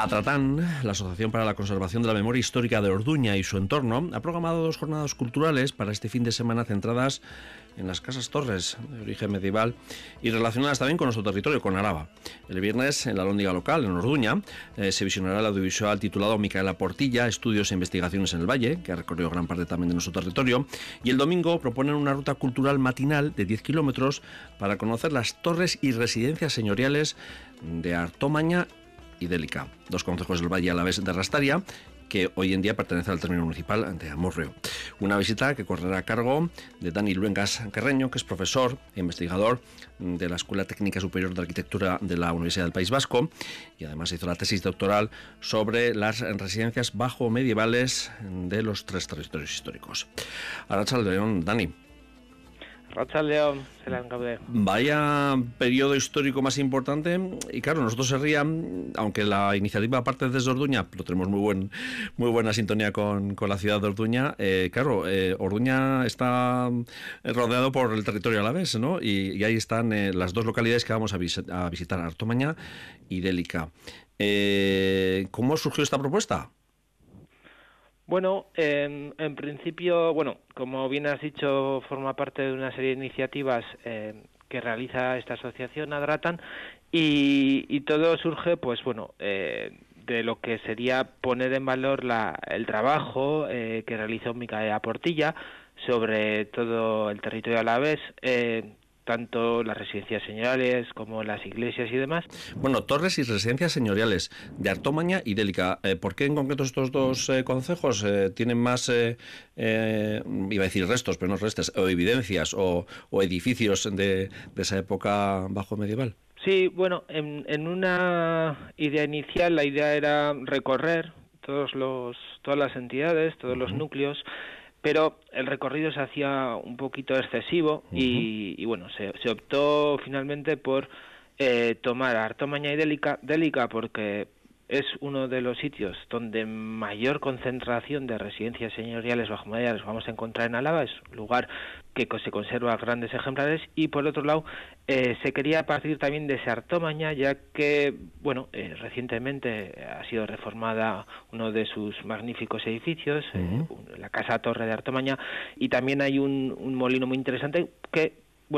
Adratán, la Asociación para la Conservación de la Memoria Histórica de Orduña y su entorno, ha programado 2 jornadas culturales para este fin de semana centradas en las casas torres de origen medieval y relacionadas también con nuestro territorio, con Araba. El viernes, en la Alhóndiga local, en Orduña, se visionará el audiovisual titulado Micaela Portilla, Estudios e Investigaciones en el Valle, que ha recorrido gran parte también de nuestro territorio, y el domingo proponen una ruta cultural matinal de 10 kilómetros para conocer las torres y residencias señoriales de Artomaña y Délica, 2 concejos del Valle Alavés de Rastaria, que hoy en día pertenece al término municipal de Amurrio. Una visita que correrá a cargo de Dani Luengas Carreño, que es profesor e investigador de la Escuela Técnica Superior de Arquitectura de la Universidad del País Vasco, y además hizo la tesis doctoral sobre las residencias bajo medievales de los 3 territorios históricos. Arratsaldeon, Dani. Arratsaldeon, zelan gaude. Vaya periodo histórico más importante, y claro, nosotros Herria, aunque la iniciativa parte desde Orduña, pero tenemos muy buena sintonía con la ciudad de Orduña. Orduña está rodeado por el territorio alavés, ¿no? Y ahí están las 2 localidades que vamos a visitar, Artomaña y Délica. ¿Cómo surgió esta propuesta? Bueno, en principio, como bien has dicho, forma parte de una serie de iniciativas que realiza esta asociación, Adratán, y todo surge, de lo que sería poner en valor el trabajo que realizó Micaela Portilla sobre todo el territorio alavés, tanto las residencias señoriales como las iglesias y demás. Bueno, torres y residencias señoriales de Artomaña y Délica. ¿Por qué en concreto estos 2 concejos tienen más, iba a decir restos, pero no restos, o evidencias o edificios de esa época bajo medieval? Sí, bueno, en una idea inicial la idea era recorrer todas las entidades, todos los núcleos, pero el recorrido se hacía un poquito excesivo y se optó finalmente por tomar Artomaña y Délica porque es uno de los sitios donde mayor concentración de residencias señoriales bajo medievales vamos a encontrar en Álava. Es un lugar que se conserva grandes ejemplares, y por otro lado se quería partir también de ese Artomaña, ya que recientemente ha sido reformada uno de sus magníficos edificios, la Casa Torre de Artomaña, y también hay un molino muy interesante que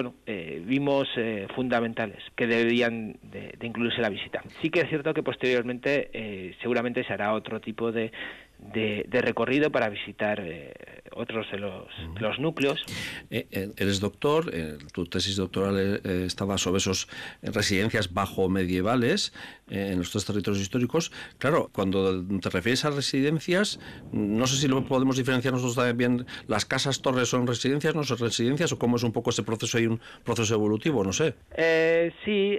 vimos fundamentales que deberían de incluirse en la visita. Sí que es cierto que posteriormente seguramente se hará otro tipo de recorrido para visitar otros de los núcleos. Eres doctor, tu tesis doctoral estaba sobre esas residencias bajo medievales en los 3 territorios históricos. Claro, cuando te refieres a residencias, no sé si lo podemos diferenciar nosotros también. ¿Las casas torres son residencias, no son residencias, o cómo es un poco ese proceso? ¿Hay un proceso evolutivo? No sé. Sí,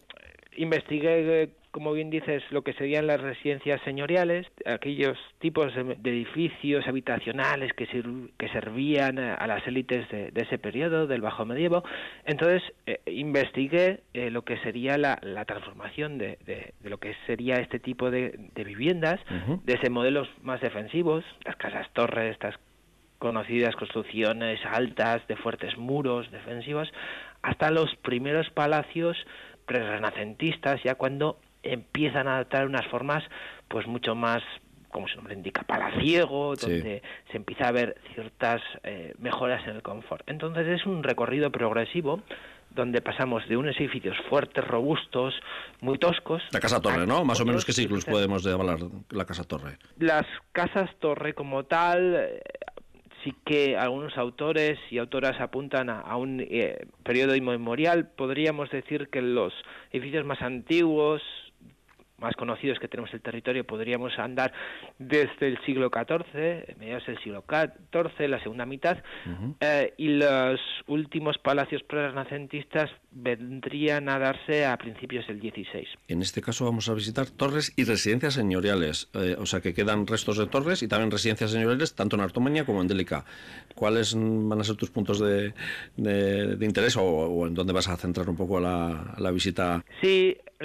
investigué, como bien dices, lo que serían las residencias señoriales, aquellos tipos de edificios habitacionales que servían a las élites de ese periodo, del Bajo Medievo. Entonces, investigué lo que sería la transformación de lo que sería este tipo de viviendas, desde modelos más defensivos, las casas torres, estas conocidas construcciones altas de fuertes muros defensivos, hasta los primeros palacios prerrenacentistas, ya cuando empiezan a adoptar unas formas pues mucho más, como su nombre indica, palaciego, donde se empieza a ver ciertas mejoras en el confort. Entonces es un recorrido progresivo donde pasamos de unos edificios fuertes, robustos, muy toscos. La Casa Torre, ¿no? Más o menos, ¿qué siglos podemos hablar la Casa Torre? Las casas torre como tal, sí que algunos autores y autoras apuntan a un periodo inmemorial. Podríamos decir que los edificios más antiguos, más conocidos que tenemos en el territorio, podríamos andar desde el siglo XIV, mediados del siglo XIV, la segunda mitad, y los últimos palacios prerrenacentistas vendrían a darse a principios del XVI. En este caso vamos a visitar torres y residencias señoriales, o sea que quedan restos de torres y también residencias señoriales, tanto en Artomaña como en Délica. ¿Cuáles van a ser tus puntos de interés o en dónde vas a centrar un poco la visita? Sí,